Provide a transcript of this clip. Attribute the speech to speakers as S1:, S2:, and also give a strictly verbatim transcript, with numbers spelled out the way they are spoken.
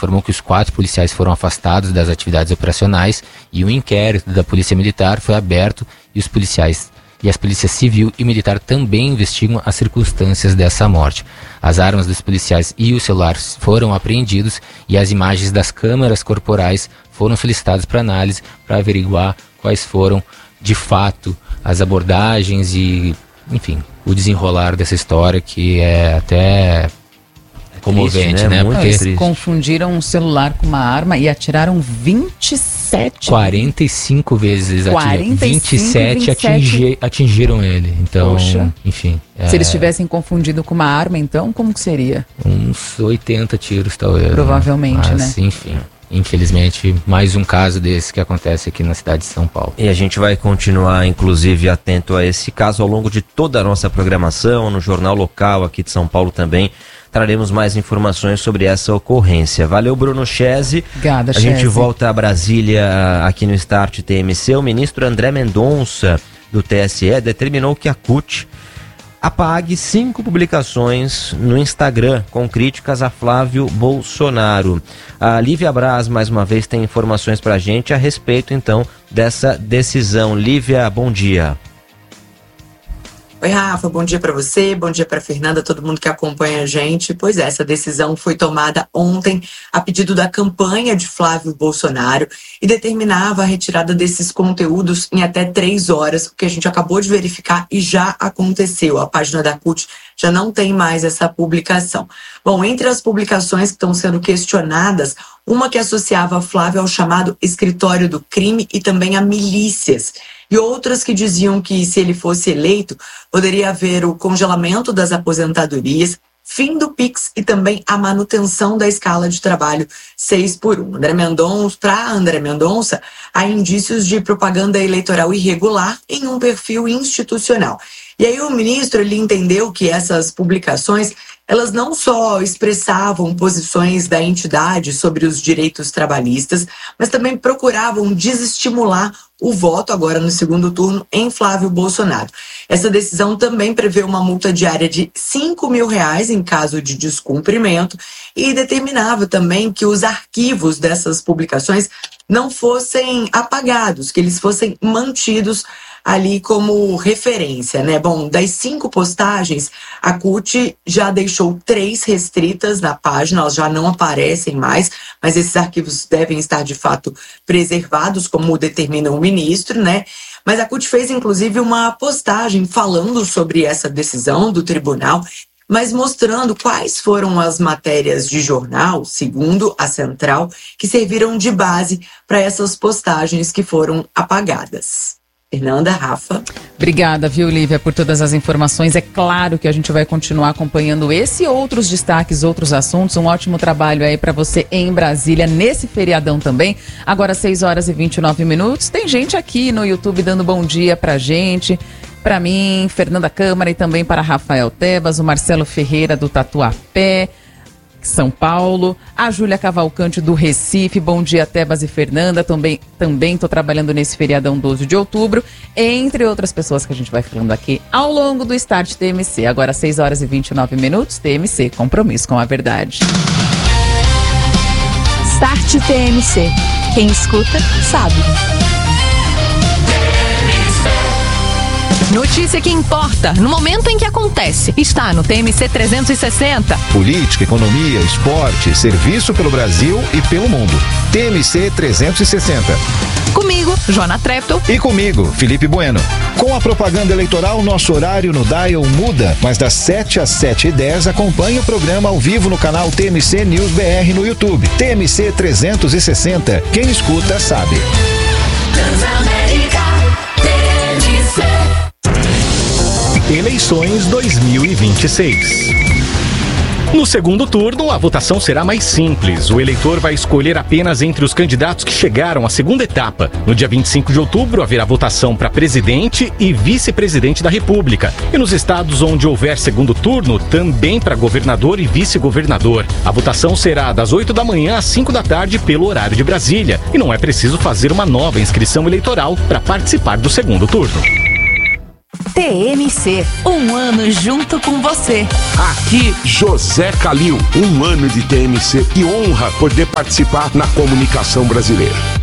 S1: informou que os quatro policiais foram afastados das atividades operacionais e um inquérito da Polícia Militar foi aberto e os policiais e as polícias civil e militar também investigam as circunstâncias dessa morte. As armas dos policiais e os celulares foram apreendidos e as imagens das câmeras corporais foram solicitadas para análise para averiguar quais foram, de fato, as abordagens e, enfim, o desenrolar dessa história que é até comovente,
S2: triste,
S1: né?
S2: né?
S1: Porque
S3: eles confundiram um celular com uma arma e atiraram vinte e sete.
S1: quarenta e cinco vezes
S3: quarenta e cinco,
S1: vinte e sete,
S3: vinte e sete.
S1: atingi, atingiram ele. Então,
S3: Poxa.
S1: enfim.
S3: Se
S1: é,
S3: eles tivessem confundido com uma arma, então, como que seria?
S1: uns oitenta tiros, talvez.
S3: Provavelmente,
S1: né? Mas,
S3: né?
S1: enfim. Infelizmente, mais um caso desse que acontece aqui na cidade de São Paulo.
S2: E a gente vai continuar, inclusive, atento a esse caso ao longo de toda a nossa programação, no Jornal Local aqui de São Paulo também. Traremos mais informações sobre essa ocorrência. Valeu, Bruno Chese.
S3: Obrigada,
S2: A
S3: Chese.
S2: gente volta a Brasília aqui no Start T M C. O ministro André Mendonça, do T S E, determinou que a C U T apague cinco publicações no Instagram com críticas a Flávio Bolsonaro. A Lívia Braz, mais uma vez, tem informações pra gente a respeito, então, dessa decisão. Lívia, bom dia.
S4: Oi, Rafa, bom dia para você, bom dia para Fernanda, todo mundo que acompanha a gente. Pois é, essa decisão foi tomada ontem a pedido da campanha de Flávio Bolsonaro e determinava a retirada desses conteúdos em até três horas, o que a gente acabou de verificar e já aconteceu. A página da C U T já não tem mais essa publicação. Bom, entre as publicações que estão sendo questionadas, uma que associava Flávio ao chamado escritório do crime e também a milícias. E outras que diziam que, se ele fosse eleito, poderia haver o congelamento das aposentadorias, fim do Pix e também a manutenção da escala de trabalho seis por um. André Mendonça, para André Mendonça, há indícios de propaganda eleitoral irregular em um perfil institucional. E aí o ministro ele entendeu que essas publicações elas não só expressavam posições da entidade sobre os direitos trabalhistas, mas também procuravam desestimular o voto agora no segundo turno em Flávio Bolsonaro. Essa decisão também prevê uma multa diária de cinco mil reais em caso de descumprimento e determinava também que os arquivos dessas publicações não fossem apagados, que eles fossem mantidos ali como referência, né? Bom, das cinco postagens, a C U T já deixou três restritas na página, elas já não aparecem mais, mas esses arquivos devem estar de fato preservados, como determina o ministro, né? Mas a C U T fez inclusive uma postagem falando sobre essa decisão do tribunal, mas mostrando quais foram as matérias de jornal, segundo a Central, que serviram de base para essas postagens que foram apagadas. Fernanda, Rafa.
S3: Obrigada, viu, Lívia, por todas as informações. É claro que a gente vai continuar acompanhando esse e outros destaques, outros assuntos. Um ótimo trabalho aí para você em Brasília, nesse feriadão também. Agora, seis horas e vinte e nove minutos. Tem gente aqui no YouTube dando bom dia pra gente. Para mim, Fernanda Câmara e também para Rafael Tebas, o Marcelo Ferreira do Tatuapé, São Paulo, a Júlia Cavalcante do Recife, bom dia Tebas e Fernanda, também também tô trabalhando nesse feriadão doze de outubro, entre outras pessoas que a gente vai falando aqui ao longo do Start T M C. Agora seis horas e vinte e nove minutos, T M C, compromisso com a verdade.
S5: Start T M C, quem escuta sabe. Notícia que importa, no momento em que acontece, está no T M C trezentos e sessenta.
S6: Política, economia, esporte, serviço pelo Brasil e pelo mundo. T M C trezentos e sessenta.
S5: Comigo, Joana Treptow.
S6: E comigo, Felipe Bueno. Com a propaganda eleitoral, nosso horário no Dial muda, mas das sete às sete e dez acompanhe o programa ao vivo no canal T M C News B R no YouTube. T M C trezentos e sessenta. Quem escuta sabe.
S7: Eleições dois mil e vinte e seis. No segundo turno, a votação será mais simples. O eleitor vai escolher apenas entre os candidatos que chegaram à segunda etapa. No dia vinte e cinco de outubro, haverá votação para presidente e vice-presidente da República. E nos estados onde houver segundo turno, também para governador e vice-governador. A votação será das oito da manhã às cinco da tarde pelo horário de Brasília. E não é preciso fazer uma nova inscrição eleitoral para participar do segundo turno.
S5: T M C, um ano junto com você.
S8: Aqui, José Calil, um ano de T M C. Que honra poder participar na comunicação brasileira.